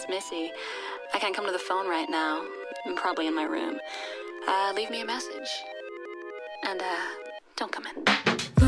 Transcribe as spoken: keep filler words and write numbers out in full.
Missy. I can't come to the phone right now. I'm probably in my room. Uh, leave me a message. And, uh, don't come in.